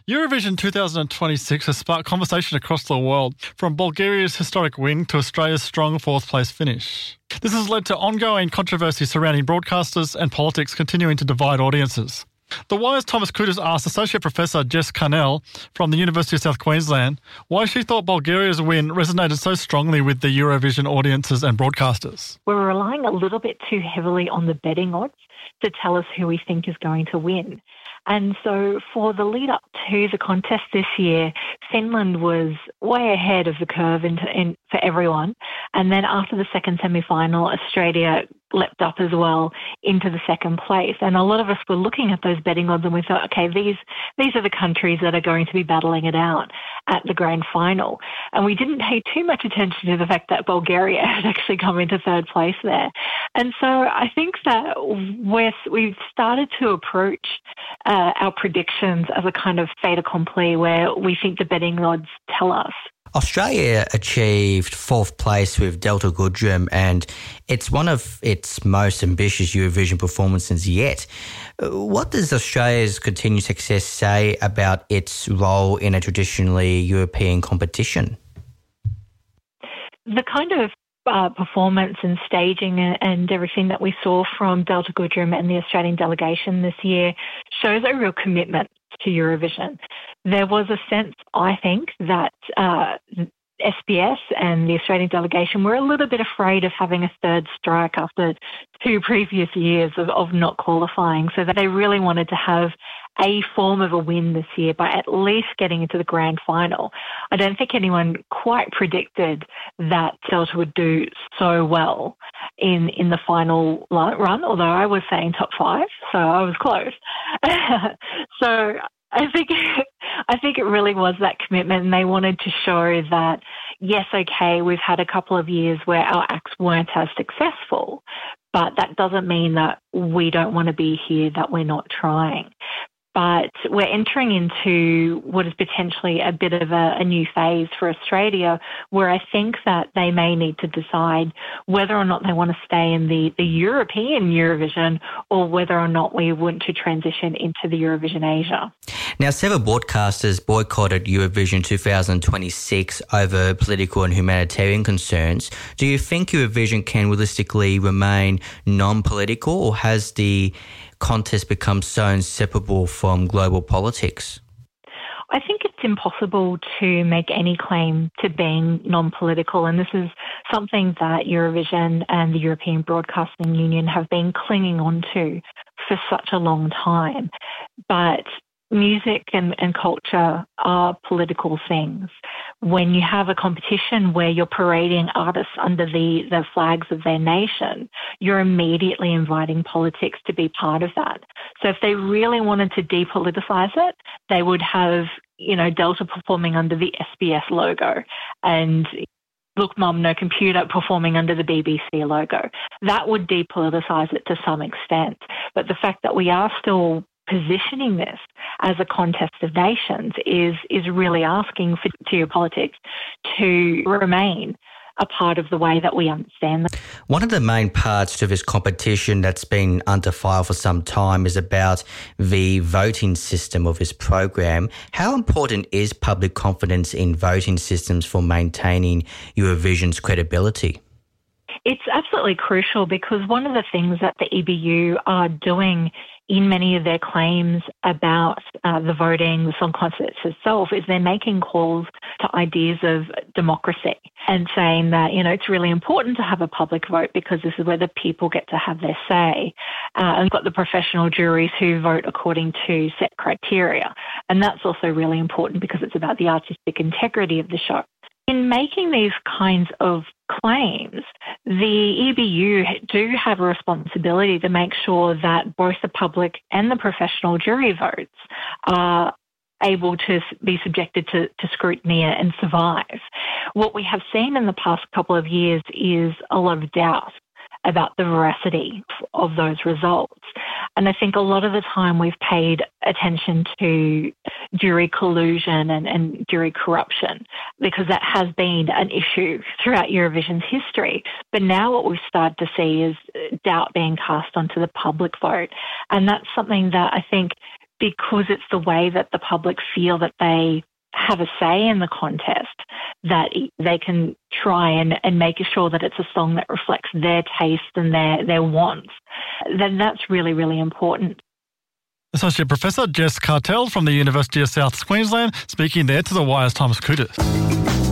Eurovision 2026 has sparked conversation across the world, from Bulgaria's historic win to Australia's strong fourth-place finish. This has led to ongoing controversy surrounding broadcasters and politics continuing to divide audiences. The Wire's Thomas Kutas asked Associate Professor Jess Carnell from the University of South Queensland why she thought Bulgaria's win resonated so strongly with the Eurovision audiences and broadcasters. We're relying a little bit too heavily on the betting odds to tell us who we think is going to win. And so for the lead up to the contest this year, Finland was way ahead of the curve for everyone. And then after the second semi-final, Australia leapt up as well into the second place. And a lot of us were looking at those betting odds and we thought, okay, these are the countries that are going to be battling it out at the grand final. And we didn't pay too much attention to the fact that Bulgaria had actually come into third place there. And so I think that we've started to approach our predictions as a kind of fait accompli where we think the betting odds tell us. Australia achieved fourth place with Delta Goodrem, and it's one of its most ambitious Eurovision performances yet. What does Australia's continued success say about its role in a traditionally European competition? The kind of performance and staging and everything that we saw from Delta Goodrem and the Australian delegation this year shows a real commitment to Eurovision. There was a sense, I think, that SBS and the Australian delegation were a little bit afraid of having a third strike after 2 previous years of not qualifying, so that they really wanted to have a form of a win this year by at least getting into the grand final. I don't think anyone quite predicted that Delta would do so well in the final run, although I was saying top 5, so I was close. So I think it really was that commitment, and they wanted to show that, yes, okay, we've had a couple of years where our acts weren't as successful, but that doesn't mean that we don't want to be here, that we're not trying. But we're entering into what is potentially a bit of a new phase for Australia, where I think that they may need to decide whether or not they want to stay in the European Eurovision or whether or not we want to transition into the Eurovision Asia. Now, several broadcasters boycotted Eurovision 2026 over political and humanitarian concerns. Do you think Eurovision can realistically remain non-political, or has the contest become so inseparable from global politics? I think it's impossible to make any claim to being non-political, and this is something that Eurovision and the European Broadcasting Union have been clinging on to for such a long time. But music and culture are political things. When you have a competition where you're parading artists under the flags of their nation, you're immediately inviting politics to be part of that. So if they really wanted to depoliticize it, they would have, Delta performing under the SBS logo and Look Mum, No Computer performing under the BBC logo. That would depoliticize it to some extent. But the fact that we are still positioning this as a contest of nations is really asking for geopolitics to remain a part of the way that we understand them. One of the main parts to this competition that's been under fire for some time is about the voting system of this program. How important is public confidence in voting systems for maintaining Eurovision's credibility? It's absolutely crucial, because one of the things that the EBU are doing in many of their claims about the voting, the song contests itself, is they're making calls to ideas of democracy and saying that, it's really important to have a public vote because this is where the people get to have their say. And we've got the professional juries who vote according to set criteria. And that's also really important because it's about the artistic integrity of the show. In making these kinds of claims, the EBU do have a responsibility to make sure that both the public and the professional jury votes are able to be subjected to scrutiny and survive. What we have seen in the past couple of years is a lot of doubt about the veracity of those results. And I think a lot of the time we've paid attention to jury collusion and jury corruption, because that has been an issue throughout Eurovision's history. But now what we've started to see is doubt being cast onto the public vote. And that's something that I think because it's the way that the public feel that they have a say in the contest, that they can try and make sure that it's a song that reflects their taste and their wants, then that's really, really important. Associate Professor Jess Cartel from the University of South Queensland speaking there to the Wires Times Kudos.